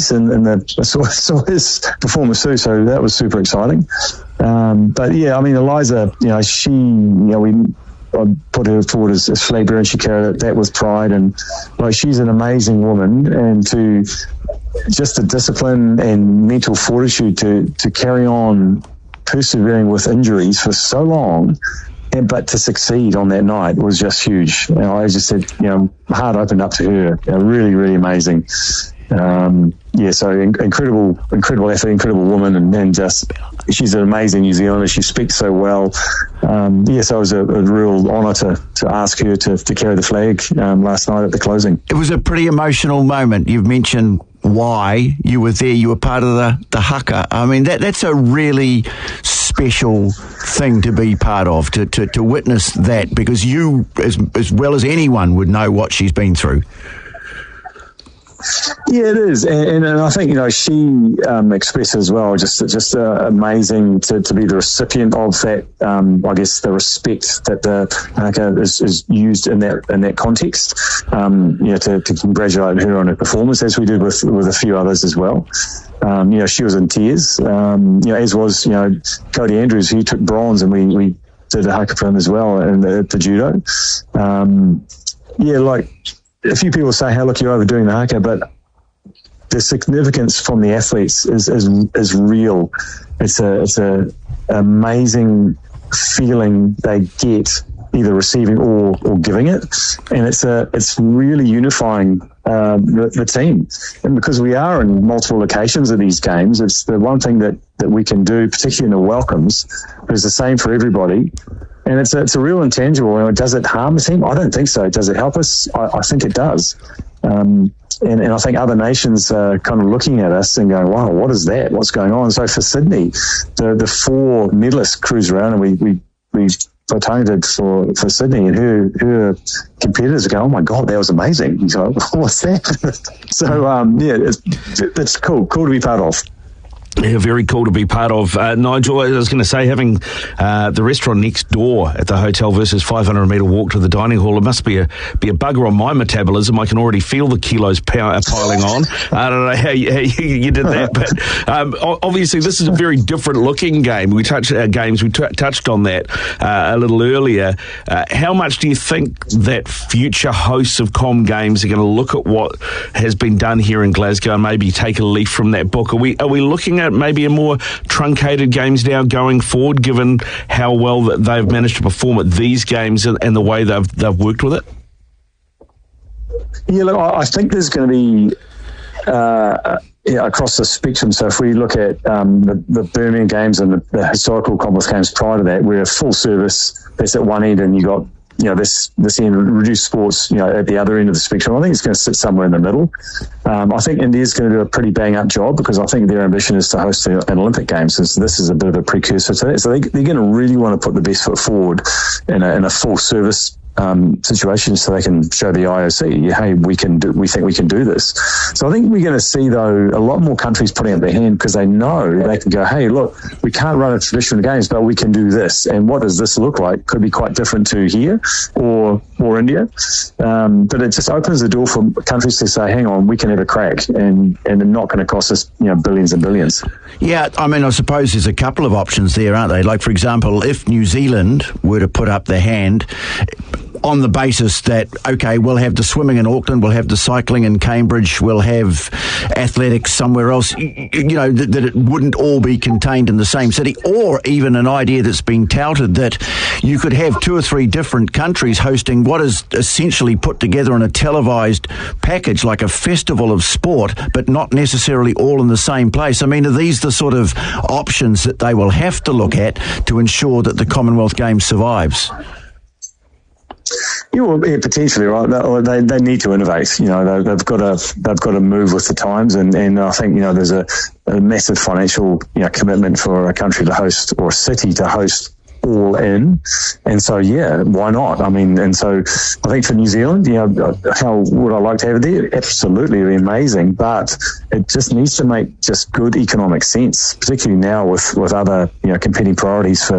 race and I saw his performance too, so that was super exciting. But yeah, I mean, Eliza, I put her forward as flag bearer, and she carried that with pride, and like, she's an amazing woman, and to just the discipline and mental fortitude to carry on persevering with injuries for so long, but to succeed on that night was just huge. I just said, my heart opened up to her. Really, really amazing. So incredible athlete, incredible woman, and just she's an amazing New Zealander. She speaks so well. So it was a real honour to ask her to carry the flag last night at the closing. It was a pretty emotional moment. You've mentioned why you were there. You were part of the haka. I mean, that's a really special thing to be part of, to witness that, because you, as well as anyone, would know what she's been through. Yeah, it is, and I think she expressed as well just amazing to be the recipient of that. I guess the respect that the haka is used in that context. To congratulate her on her performance, as we did with a few others as well. She was in tears. As was Cody Andrews, who took bronze, and we did a haka for him as well, and the judo. A few people say, "Hey, look, you're overdoing the haka," but the significance from the athletes is real. It's a amazing feeling they get, either receiving or giving it, and it's really unifying the team. And because we are in multiple locations of these games, it's the one thing that we can do, particularly in the welcomes, is the same for everybody. And it's a real intangible. Does it harm the team? I don't think so. Does it help us? I think it does. And I think other nations are kind of looking at us and going, wow, what is that? What's going on? So for Sydney, the 4 medalists cruise around, and we photographed for Sydney, and her competitors go, oh my God, that was amazing. So what's that? So it's cool to be part of. Yeah, very cool to be part of. Nigel, I was going to say, having the restaurant next door at the hotel versus 500-metre walk to the dining hall, it must be a bugger on my metabolism. I can already feel the kilos piling on. I don't know how you did that, but obviously this is a very different looking game. We touched on that a little earlier. How much do you think that future hosts of Com Games are going to look at what has been done here in Glasgow and maybe take a leaf from that book? Are we looking at maybe a more truncated games now going forward, given how well that they've managed to perform at these games and the way they've worked with it? Yeah, look, I think there's going to be across the spectrum. So if we look at the Birmingham Games and the historical Commonwealth Games prior to that, we're full service. That's at one end, and you got this end, reduced sports, at the other end of the spectrum. I think it's going to sit somewhere in the middle. I think India's going to do a pretty bang-up job, because I think their ambition is to host an Olympic Games. So this is a bit of a precursor to that. So they're going to really want to put the best foot forward in a full-service situation, so they can show the IOC, hey, we think we can do this. So I think we're going to see, though, a lot more countries putting up their hand, because they know they can go, hey, look, we can't run a traditional games, but we can do this. And what does this look like? Could be quite different to here or India. But it just opens the door for countries to say, hang on, we can have a crack, and they're not going to cost us billions and billions. Yeah, I mean, I suppose there's a couple of options there, aren't they? Like, for example, if New Zealand were to put up their hand on the basis that, okay, we'll have the swimming in Auckland, we'll have the cycling in Cambridge, we'll have athletics somewhere else, that it wouldn't all be contained in the same city, or even an idea that's been touted that you could have 2 or 3 different countries hosting what is essentially put together in a televised package, like a festival of sport, but not necessarily all in the same place. I mean, are these the sort of options that they will have to look at to ensure that the Commonwealth Games survives? Yeah, well, potentially, right? They need to innovate. They've got to move with the times, and I think there's a massive financial commitment for a country to host, or a city to host, all in. And so, yeah, why not? I mean, and so I think for New Zealand, how would I like to have it there? Absolutely, it'd be amazing, but it just needs to make just good economic sense, particularly now with other competing priorities for